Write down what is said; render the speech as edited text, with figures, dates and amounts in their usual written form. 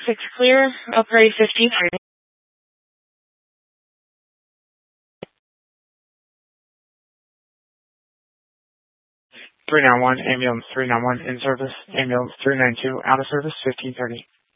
6 clear, upgrade 1530. 391, ambulance 391 in service, ambulance 392 out of service 1530.